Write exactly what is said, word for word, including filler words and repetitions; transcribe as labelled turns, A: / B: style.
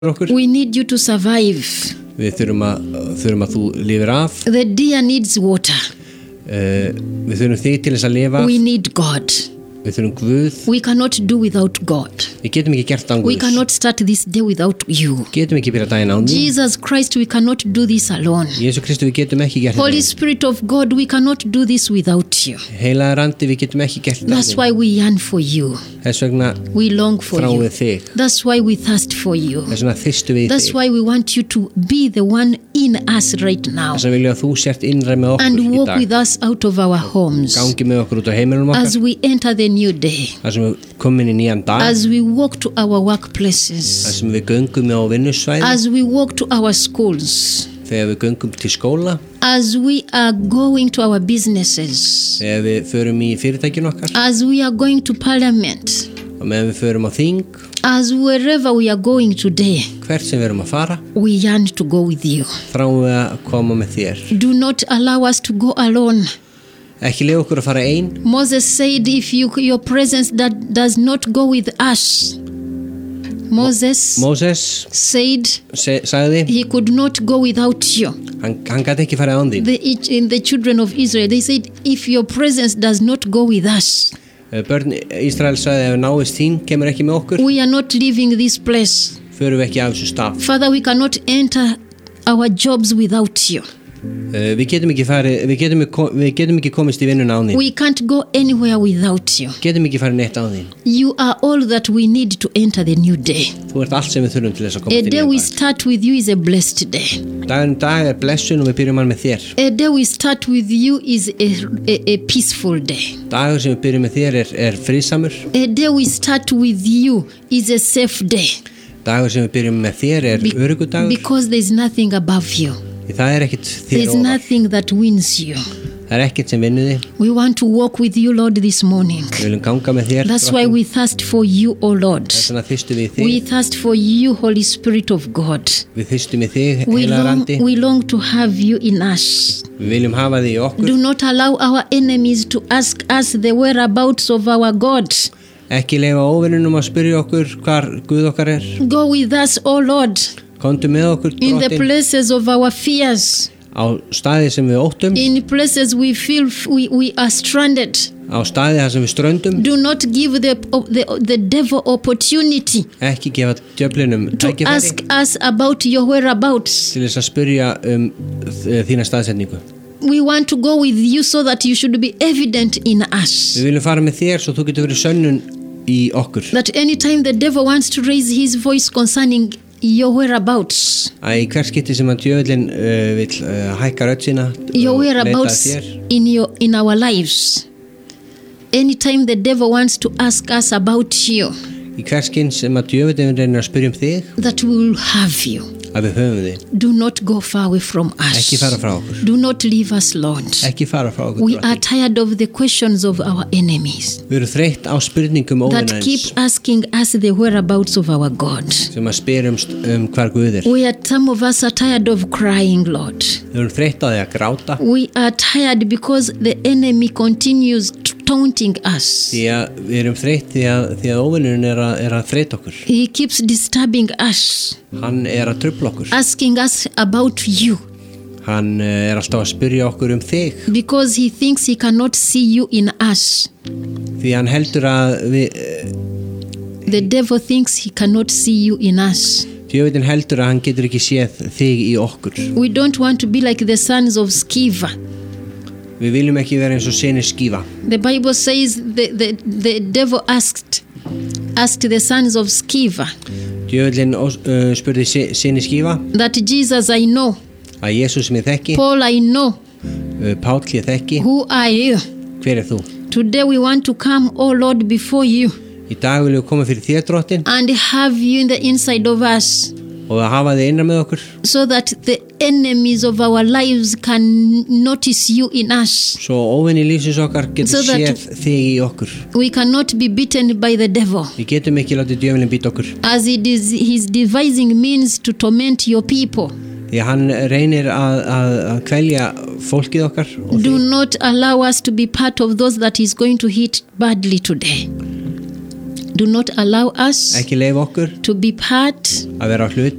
A: okkur.
B: We need you to survive.
A: Við þurfum að, þurfum að þú lifir af.
B: The deer needs water.
A: Uh, við þurfum þig til þess að lifa af.
B: We need God.
A: Við þurfum Guð.
B: We cannot do without God.
A: Við getum ekki gert án Guðs.
B: We cannot start this day without you.
A: Getum ekki byrja daginn án þín.
B: Jesus Christ, we cannot do this alone.
A: Jésu Kristi, við getum ekki gert þetta.
B: Holy Spirit of God, we cannot do this without you.
A: Heilagur Andi, við getum ekki gert þetta.
B: That's why we yearn for you.
A: Þess vegna
B: We long for
A: þráum
B: you.
A: við þig.
B: That's why we thirst for you.
A: Þess vegna þyrstum við í
B: That's
A: þig.
B: why we want you to be the one in us right now.
A: Þess vegna viljum að þú sért innræð með okkur
B: And
A: í
B: walk
A: dag.
B: with us out of our homes.
A: Gangi með okkur út á heimilum
B: As
A: okkar.
B: we enter the new day.
A: Þar sem við komum inn í nýjan dag.
B: As we walk to our
A: Þar
B: workplaces.
A: sem við göngum á vinnusvæði.
B: As we walk to our schools.
A: Þegar við göngum til skóla.
B: As we are going to our businesses.
A: Þegar við förum í fyrirtækin okkar.
B: As we are going to parliament.
A: Og meðan við förum á þing.
B: As wherever we are going today.
A: Hvert sem við erum að fara.
B: We yearn to go with you.
A: Þráum við að koma með þér.
B: Do not allow us to go alone.
A: Ekki leyfa okkur að fara ein.
B: Moses said, if you, your presence that does not go with us. Moses
A: Móses
B: said
A: se, sagði
B: he could not go without you.
A: hann, hann gæti ekki fara án þín.
B: The, in the children of Israel, they said, if your presence does not go with us.
A: Börn Ísrael sagði ef náist þín kemur ekki með okkur.
B: We are not leaving this place.
A: Förum við ekki af þessu stað.
B: Father, we cannot enter our jobs without you.
A: Uh, við getum ekki farið, við getum ekki, við getum ekki komist í vinnuna án þín.
B: We can't go anywhere without you.
A: Getum ekki farið neitt án þín.
B: You are all that we need to enter the new day.
A: Þú ert allt sem við þurfum til þess að
B: A
A: komast í
B: day
A: nýjan
B: we
A: dag.
B: start with you is a blessed day.
A: Daginn dag er blessun og við byrjum hann með þér.
B: A day we start with you is a, a, a peaceful day.
A: Dagur sem við byrjum með þér er, er friðsamur.
B: A day we start with you is a safe day.
A: Dagur sem við byrjum með þér er
B: Be-
A: öruggudagur.
B: Because there is nothing above you.
A: Því það er ekkert þér
B: There is
A: ofar.
B: nothing that wins you.
A: Það er ekkert sem vinnur þig.
B: We want to walk with you, Lord, this morning.
A: Við viljum ganga með þér.
B: That's why
A: drottinn.
B: we thirst for you, O Lord.
A: Þess vegna þyrstum við í
B: We
A: þig.
B: thirst for you, Holy Spirit of God.
A: Við þyrstum í þig,
B: We
A: heilagur
B: long,
A: Andi.
B: we long to have you in us.
A: Við viljum hafa þig í okkur.
B: Do not allow our enemies to ask us the whereabouts of our God.
A: Ekki leyfa óvinnunum að spyrja okkur hvar Guð okkar er.
B: Go with us, O Lord,
A: Komdu með okkur,
B: in the
A: drottinn,
B: places of our fears,
A: á staði sem við óttum,
B: in places we feel f- we, we are stranded.
A: á staði þar sem við ströndum.
B: Do not give the, the, the devil opportunity
A: Ekki gefa djöflinum
B: to
A: tækifæri
B: ask us about your whereabouts.
A: til þess að spyrja um þ- þína staðsetningu.
B: We want to go with you so that you should be evident in us.
A: Við viljum fara með þér svo þú getur verið sönnun í okkur.
B: That anytime the devil wants to raise his voice concerning your whereabouts,
A: Að í hver skipti sem að djöflin uh, vil uh, hækka rödd sína
B: your
A: og leita að
B: whereabouts
A: þér,
B: in your in our lives, anytime the devil wants to ask us about you,
A: í hver skinn sem að djöflin reynir að spyrja um þig,
B: that we will have you.
A: að við höfum þig.
B: Do not go far away from
A: Ekki
B: us.
A: fara frá okkur.
B: Do not leave us, Lord.
A: Ekki fara frá okkur.
B: We are
A: drottinn.
B: tired of the questions of our enemies
A: Við erum þreytt á spurningum
B: that keep
A: óvinnaðins
B: asking us the whereabouts of our God.
A: sem að spyrja um, um hvar Guð er.
B: We are, some of us are tired of crying, Lord.
A: Við erum þreytt á því að gráta
B: We are tired because the enemy continues taunting us.
A: því að við erum þreytt því að, því að óvinnurinn er að, er að þreyta okkur.
B: He keeps disturbing us,
A: Hann er að trufla okkur.
B: asking us about you,
A: Hann eh, er alltaf að spyrja okkur um þig
B: because he thinks he cannot see you in us.
A: því hann heldur að við, eh,
B: The devil thinks he cannot see you in us.
A: djöfullinn heldur að hann getur ekki séð þig í okkur.
B: We don't want to be like the sons of Sceva.
A: Við viljum ekki vera eins og sinni skífa.
B: The Bible says the, the, the devil asked, asked the sons of Sceva
A: Djöfullinn uh, spurði sinni skífa
B: that Jesus I know,
A: að Jesús sem ég þekki,
B: Paul I know,
A: uh, Páll ég þekki,
B: who are you?
A: hver er þú?
B: Today we want to come, oh Lord, before you
A: Í dag viljum við koma fyrir þér, drottinn,
B: and have you in the inside of us,
A: og að hafa þig innan með okkur
B: so that the enemies of our lives can notice you in us.
A: svo óvinni lífsins okkar getur
B: So that-
A: séð þig í okkur.
B: We cannot be beaten by the devil
A: Við getum ekki látið djöfullinn býta okkur
B: as he is, he's devising means to torment your people.
A: því að hann reynir að, að, að kvelja fólkið okkar og
B: Do
A: þig.
B: not allow us to be part of those that he's going to hit badly today. do not allow us
A: ekki leif okkur
B: to be part
A: að vera hluti